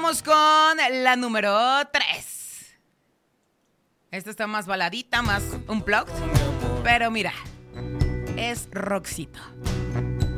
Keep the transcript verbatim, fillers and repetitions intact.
vamos con la número tres. Esta está más baladita, más unplugged. Pero mira, es rockcito.